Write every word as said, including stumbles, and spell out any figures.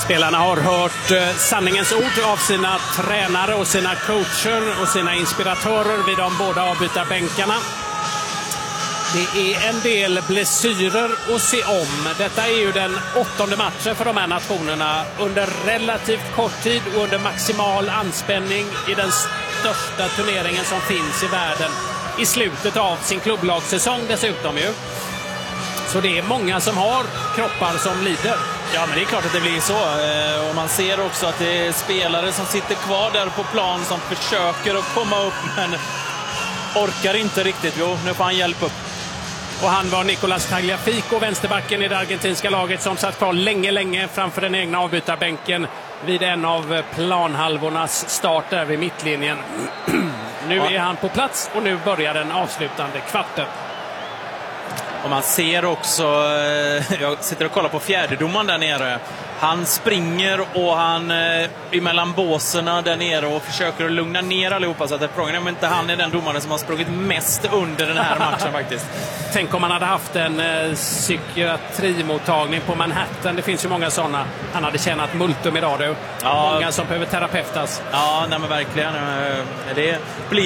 Spelarna har hört eh, sanningens ord av sina tränare och sina coacher och sina inspiratörer vid de båda avbytarbänkarna. Det är en del blessyrer att se om. Detta är ju den åttonde matchen för de här nationerna under relativt kort tid och under maximal anspänning i den största turneringen som finns i världen. I slutet av sin klubblagssäsong dessutom ju. Så det är många som har kroppar som lider. Ja, men det är klart att det blir så. Och man ser också att det är spelare som sitter kvar där på plan som försöker att komma upp men orkar inte riktigt. Jo, nu får han hjälp upp. Och han var Nicolas Tagliafico, vänsterbacken i det argentinska laget, som satt kvar länge, länge framför den egna avbytarbänken vid en av planhalvornas start där vid mittlinjen. Nu är han på plats och nu börjar den avslutande kvarten. Och man ser också, jag sitter och kollar på fjärdedomaren där nere. Han springer och han är mellan båserna där nere och försöker att lugna ner allihopa så att det är men inte han är den domaren som har sprungit mest under den här matchen faktiskt. Tänk om man hade haft en eh, psykiatrimottagning på Manhattan. Det finns ju många sådana. Han hade tjänat multum idag. Ja. Många som behöver terapeutas. Ja, nej men verkligen. Det blir